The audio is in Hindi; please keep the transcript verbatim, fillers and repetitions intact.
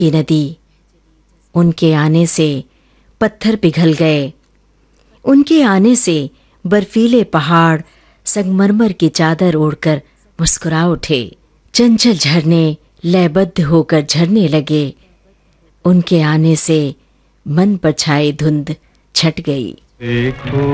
ये नदी, उनके आने से पत्थर पिघल गए, उनके आने से बर्फीले पहाड़ संगमरमर की चादर ओढ़कर मुस्कुरा उठे। चंचल झरने लयबद्ध होकर झरने लगे, उनके आने से मन पर छाई धुंध छट गई।